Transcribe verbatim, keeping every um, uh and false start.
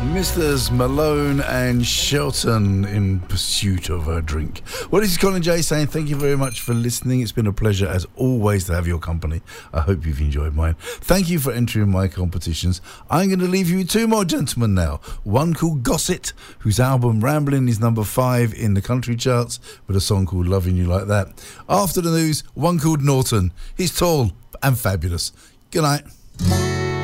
Misters Malone and Shelton in pursuit of a drink. Well, this is Colin J saying thank you very much for listening. It's been a pleasure as always to have your company. I hope you've enjoyed mine. Thank you for entering my competitions. I'm going to leave you with two more gentlemen now. One called Gossett, whose album Ramblin' is number five in the country charts with a song called Loving You Like That. After the news, one called Norton. He's tall and fabulous. Good night.